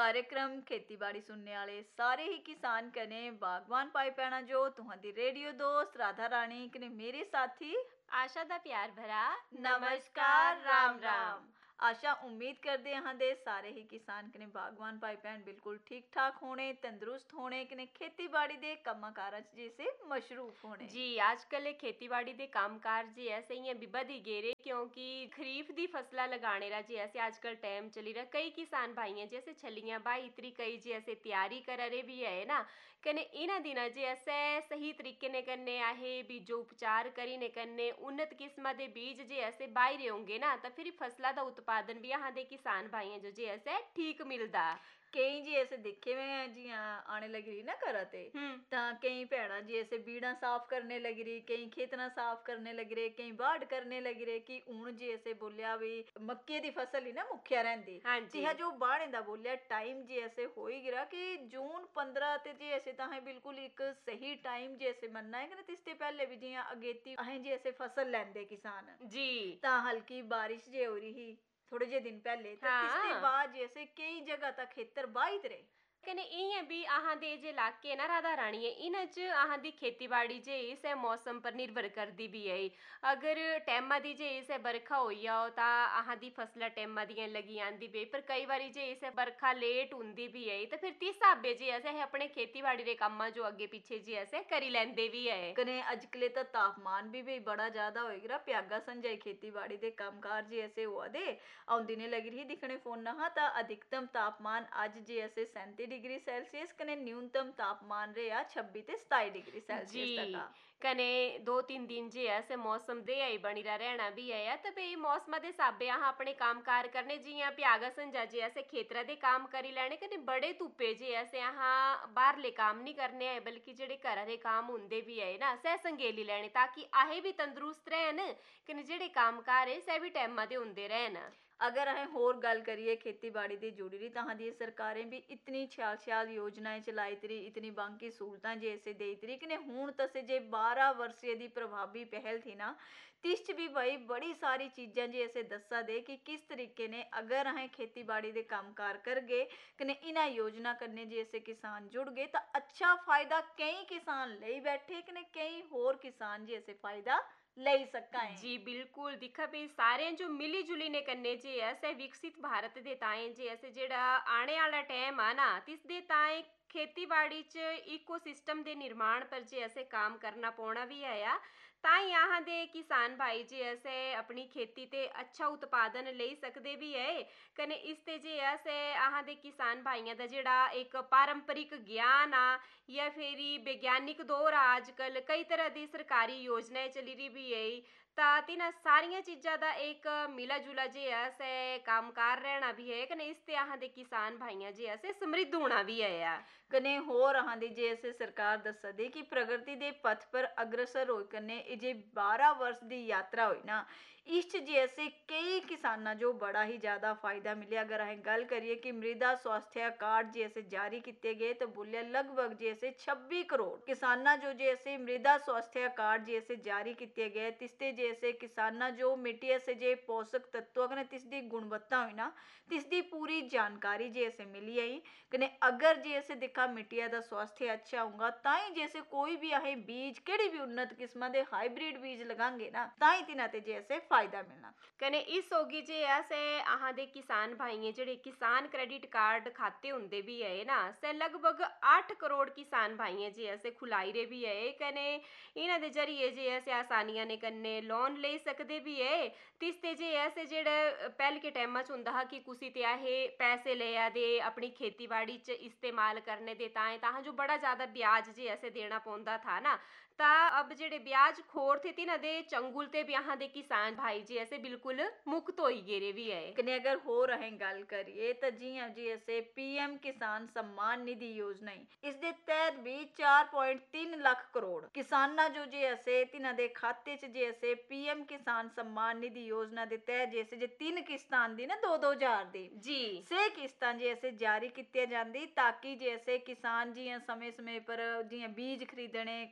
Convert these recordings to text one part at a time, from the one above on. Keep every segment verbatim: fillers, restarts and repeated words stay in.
कार्यक्रम खेतीबाड़ी सुनने वाले सारे ही किसान कने बागवान भाई भैणा जो तुहांदी रेडियो दोस्त राधा रानी कने मेरे साथी आशा दा प्यार भरा नमस्कार राम राम। आशा उम्मीद करते हाँ दे सारे ही किसान कने बागवान भाई भैन बिल्कुल ठीक ठाक होने तंदुरुस्त होने कने खेतीबाड़ी दे कम्मा कारां च जैसे मशरूफ होने। जी आजकल खेतीबाड़ी दे कामकाज जी ऐसे ही बिबा दी गेरे क्योंकि खरीफ दी फसला लगाने रा जी ऐसे आजकल टाइम चली रहा। कई किसान भाई हैं जैसे छलियां बाई इतनी कई जी ऐसे तैयारी करा रहे भी है ना कने इना दिना जी ऐसे सही तरीके ने करने आहे बीजो उपचार करी ने करने उन्नत किस्म दे बीज जे ऐसे बाई रहे होंगे ना तो फिर फसला दा उत्पादन भी यहाँ दे किसान भाई हैं जो जी ऐसे ठीक मिलदा। कई जी ऐसे दिखे हुए हैं जी आने लगी रही ना करते ता कई भैणा जी ऐसे बीड़ा साफ करने लगी रही कई खेतना साफ करने लग रहे कई बाढ़ करने लग रहे कि हूं जी ऐसे बोलिया भी मक्के दी फसल ही ना मुख्या रहंदी जी है जो बाढ़े दा बोलिया टाइम जी ऐसे हो ही गिरा कि जून पंद्रह ते जी ऐसे ता है बिल्कुल एक सही टाइम जी ऐसे मनना है कि तिसते पहले भी जी अगेती अहें जी ऐसे फसल लेंदे किसान जी ता हल्की बारिश जे हो रही थोड़े जे दिन पहले तो हाँ। तिसते बाद जैसे कई जगह तक खेतर बाहित रहे कने इं भी आहां दे जे इलाके ना राधा रानी है इन च आहां दी खेतीबाड़ी जे इस मौसम पर निर्भर करदी भी है। अगर टैमा दी जे इस बरखा होई आओ ता आहां दी फसला टैमा दियां लगी आंदी पे पर कई बारी जे इस बरखा लेट हुंदी भी है तो फिर तिस हिसाबे जे ऐसे अपने खेतीबाड़ी दे कामां जो अगे पीछे जे ऐसे करी लैंदे भी है। कने अजकले तो तापमान भी भी बड़ा ज्यादा हो गया प्यागा संजय खेतीबाड़ी दे कामकाज जी ऐसे हुआ दे आउंदी ने लगी रही दिखने फोन नहा ता अधिकतम तापमान आज जे ऐसे सैंती डिग्री सेल्सियस कने न्यूनतम तापमान रहा छब्बी ते सताई डिग्री सेल्सियस तक कने दो तीन दिन जे ऐसे मौसम दे आई बनी रा रहना भी है तो भाई मौसम दे साबे यहाँ अपने काम कार करने जी यहाँ प्यागा संजा जे ऐसे खेतरा दे काम करी लैने कने बड़े धुप्पे जे ऐसे यहाँ बाहरले काम नहीं करने आए बल्कि जेडे घरा दे काम हुंदे भी है ना सह संगेली लैने ताकि आहे भी तंदुरुस्त रहन कने जेडे काम कार है सह भी टाइमा दे हुंदे रहन। अगर अहें होर गल करिए खेतीबाड़ी दी जुड़ी रही तां दी सरकारें भी इतनी छाल छाल योजनाएं चलाई तरी इतनी बांकी सहूलतां जैसे दे तरी कि हूं तसे जे बारह वर्षीय दी प्रभावी पहल थी ना तिस भी भाई बड़ी सारी चीज़ां जी ऐसे दसा दे कि किस तरीके ने अगर अहें खेतीबाड़ी दे काम कार कर गए कने इन्हां योजना करने जैसे किसान जुड़ गए तो अच्छा फायदा कई किसान ले बैठे कने कई होर किसान जी ऐसे फायदा ले सका है। जी बिल्कुल दिखा भी सारे जो मिली जुली ने करने जे ऐसे विकसित भारत दे ताएं जे ऐसे जेड़ा आने वाला टाइम आ ना तिस दे ताएं खेतीबाड़ी च इकोसिस्टम दे निर्माण पर जे ऐसे काम करना पौना भी है ताई यहाँ दे किसान भाई जे ऐसे अपनी खेती ते अच्छा उत्पादन ले सकते भी है कने इसते जे ऐसे यहाँ दे किसान भाइयों का जेड़ा एक पारंपरिक ज्ञान आ या फिर वैज्ञानिक दौर आ आजकल कई तरह की सरकारी योजनाएं चली रही भी है ता तिना सारिया चीज़ा का एक मिला जुला जे ऐसे कामकार रहना भी है कने इसते यहाँ दे किसान भाइयों जे ऐसे समृद्ध होना भी है कने होर अहां दी जे ऐसे सरकार दस दी कि प्रगति दे पथ पर अग्रसर हो कने जे बारह वर्ष दी यात्रा हुई ना इस जे ऐसे कई किसाना जो बड़ा ही ज्यादा फायदा मिले। अगर अहें गल करिए कि मृदा स्वास्थ्य कार्ड जैसे जारी किए गए तो बोलिया लगभग जैसे छब्बीस करोड़ किसाना जो जैसे मृदा स्वास्थ्य कार्ड जैसे जारी किए गए तिसते जैसे किसाना जो मिट्टी से जे पोषक तत्व कने तिसदी गुणवत्ता हुई ना तिसदी पूरी जानकारी जैसे मिली आई कने अगर जैसे दिखा मिट्टिया दा स्वास्थ्य अच्छा होगा ताई जैसे कोई भी अहें बीज केड़ी भी उन्नत किस्म दे हाइब्रिड बीज लगांगे ना ताई तिना ते जैसे फायदा मिलना कने इस होगी जे ऐसे आहां दे किसान भाई जेडे किसान क्रेडिट कार्ड खाते हुंदे भी है ना से लगभग आठ करोड़ किसान भाई जे ऐसे खुलाई रे भी है कने इन्हां दे जरिए जे ऐसे आसानियां ने कन्ने लोन ले सकदे भी है तिसते जे ऐसे जेड़े पहले के टाइम च हुंदा हा कि कुसी ते आहे पैसे ले आ दे अपनी खेतीबाड़ी च इस्तेमाल करने दे ताएं तां जो बड़ा ज्यादा ब्याज जे ऐसे देना पौंदा था ना ता अब जेडे ब्याज खोर थे तिन्हां दे चंगुल ते भी यहाँ दे किसान भाई जी ऐसे बिल्कुल मुक्त हो गेरे भी है कने अगर हो रहे गल करिए तो जी हाँ जी ऐसे पीएम किसान सम्मान निधि योजना इस दे तहत भी चार पॉइंट तीन लाख करोड़ किसाना जो जे ऐसे तिन्हां दे खाते च जे ऐसे पीएम किसान सम्मान निधि योजना दे तहत जैसे जे तीन किस्तां आंदी ना दो दो हजार दी जी से किस्तां जे ऐसे जारी कित्तियां जांदी ताकि जैसे किसान जी समय समय पर जी बीज खरीदने खाद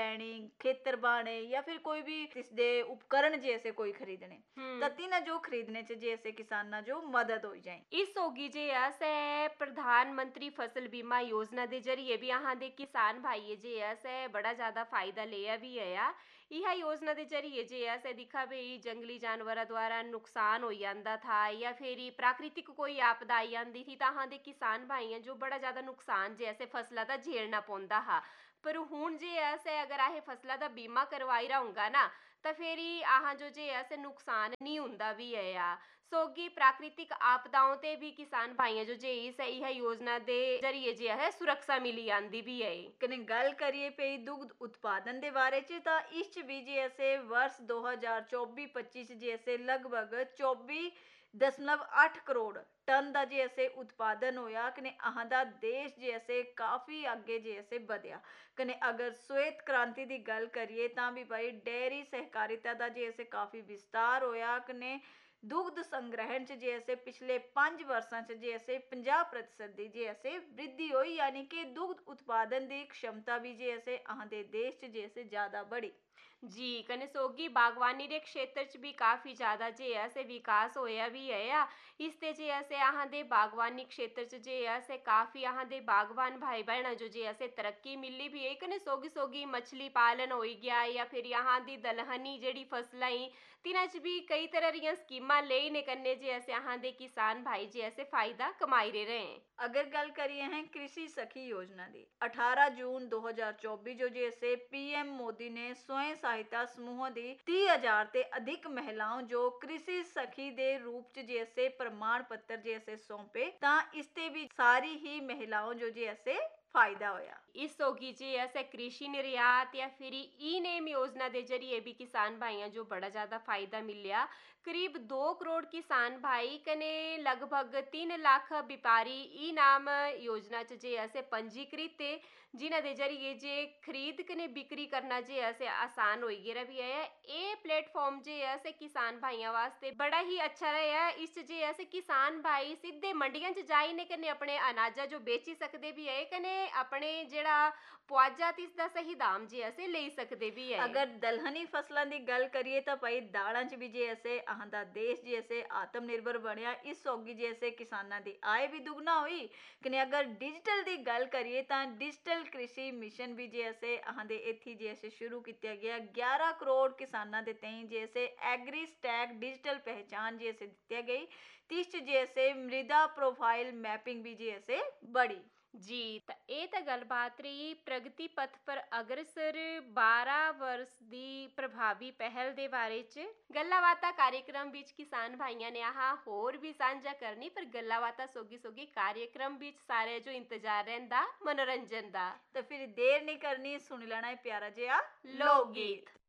ਲੈਣੀ, ਖੇਤਰ ਬਾਣੇ ਜਾਂ ਫਿਰ ਕੋਈ ਵੀ ਇਸਦੇ उपकरण जैसे कोई खरीदने हम्म। ਤਾਂ ਤਿੰਨ ਜੋ ਖਰੀਦਣੇ ਚ जैसे किसाना जो मदद हो जाए। ਇਸ ਹੋਗੀ ਜੇ ਐਸੇ ਪ੍ਰਧਾਨ ਮੰਤਰੀ ਫਸਲ ਬੀਮਾ ਯੋਜਨਾ ਦੇ ਜਰੀਏ ਵੀ ਆਹਾਂ ਦੇ ਕਿਸਾਨ ਭਾਈ ਜੇ ਐਸੇ ਬੜਾ ਜ਼ਿਆਦਾ ਫਾਇਦਾ ਲਿਆ ਵੀ ਹੈ ਆ। ਇਹ योजना ਦੇ जरिए जे ऐसे दिखा भी जंगली जानवरों द्वारा नुकसान हो जाता था या फिर प्राकृतिक कोई आपदा आई जाती थी तो हाँ दे किसान भाई हैं जो बड़ा ज़्यादा नुकसान जे ऐसे फसलों का झेलना पौंदा हा। पर हुण जे ऐसे अगर आह फसलों का बीमा करवाई रहूँगा ना तो फिर ही आह जो जे ऐसे नुकसान नहीं हुंदा भी है आ। सोगी प्राकृतिक आपदाओं ते भी किसान भाइयों जो जे इस यह योजना दे जरिए जे है सुरक्षा मिली आंदी भी है। कने गल करिए पई दुग्ध उत्पादन ਦੇ ਬਾਰੇ ਚ ਤਾਂ ਇਸ ਚ ਵੀ ਜੇ ਐਸੇ वर्ष दो हज़ार चौबीस पच्चीस जैसे लगभग चौबीस दशमलव आठ करोड़ टन ਦਾ ਜੇ ਐਸੇ ਉਤਪਾਦਨ ਹੋਇਆ ਕਨੇ ਆਹ ਦਾ ਦੇਸ਼ ਜੇ ਐਸੇ ਕਾਫੀ ਅੱਗੇ ਜੇ ਐਸੇ ਵਧਿਆ। ਕਨੇ ਅਗਰ ਸਵੇਤ ਕ੍ਰਾਂਤੀ ਦੀ ਗੱਲ ਕਰੀਏ ਤਾਂ ਵੀ ਭਾਈ ਡੇਅਰੀ ਸਹਿਕਾਰਿਤਾ ਦਾ ਜੇ ਐਸੇ ਕਾਫੀ ਵਿਸਤਾਰ ਹੋਇਆ। ਕਨੇ दुग्ध संग्रहण च जे ऐसे पिछले पांच वर्षां च जे ऐसे पचास प्रतिशत दी जे ऐसे वृद्धि हुई यानी कि दुग्ध उत्पादन की क्षमता भी जे ऐसे आह दे देश च जे ऐसे ज्यादा बढ़ी। जी कने सोगी बागवानी के क्षेत्र च भी काफ़ी ज़्यादा जे ऐसे विकास होया भी है आ। इसते जे ऐसे आहाँ दे बागवानी क्षेत्र च जे ऐसे काफ़ी आहाँ दे बागवान भाई बहन जो जे ऐसे तरक्की मिली भी है। कने सोगी सोगी मछली पालन हो गया या फिर यहाँ दी दलहनी जेड़ी फसलां ही तिन्हां च भी कई तरह रियां स्कीमां ले ने कन्ने जे ऐसे आहाँ दे किसान भाई जे ऐसे फायदा कमाई रहे रहे। अगर गल करिए हैं कृषि सखी योजना की अठारह जून दो हज़ार चौबीस जो जैसे पीएम मोदी ने स्वयं सहायता समूहों की तीस हजार ते अधिक महिलाओं जो कृषि सखी दे रूप च जैसे प्रमाण पत्र जैसे सौंपे ता इसते भी सारी ही महिलाओं जो जैसे फायदा होया। इस होगी जे ऐसे कृषि निर्यात या फिर ई नेम योजना के जरिए भी किसान भाइयों जो बड़ा ज़्यादा फायदा मिलिया। करीब दो करोड़ किसान भाई कने लगभग तीन लाख व्यापारी ई नाम योजना च जे ऐसे पंजीकृत थे जिन्हां दे जरिए जे खरीद कने बिक्री करना जे ऐसे आसान हो गया भी है। ये प्लेटफॉर्म जे ऐसे किसान भाइयों वास्ते बड़ा ही अच्छा रहा। इस जे ऐसे किसान भाई सीधे मंडियां च जाई ने कने अपने अनाजा जो बेची सकते भी है कने अपने जेड़ा पुआजा ती इसदा सही दाम जे ऐसे ले सकते भी है। अगर दलहनी फसलों की गल करिए तो भाई दालों च भी जे ऐसे आह दा देश जे ऐसे आत्मनिर्भर बनया। इस होगी जैसे किसानों की आय भी दुगना हुई। कने अगर डिजिटल की गल करिए तो डिजिटल कृषि मिशन भी जे ऐसे आह दे इत्थे जे ऐसे शुरू किया गया। ग्यारह करोड़ किसानों के तई जैसे एग्री स्टैक डिजिटल पहचान जैसे दी गई। तीस जैसे मृदा प्रोफाइल मैपिंग भी जे ऐसे बढ़ी। जी तो ये तो गलबात रही प्रगति पथ पर अग्रसर बारह वर्ष की प्रभावी पहल दे बारे च गल्लां बातां कार्यक्रम विच किसान भाइयों ने आह होर भी साझा करनी। पर गल्लां बातां सोगी सोगी कार्यक्रम विच सारे जो इंतजार रहिंदा मनोरंजन दा। तो फिर देर नहीं करनी सुन लेना है प्यारा जिहा लोक गीत।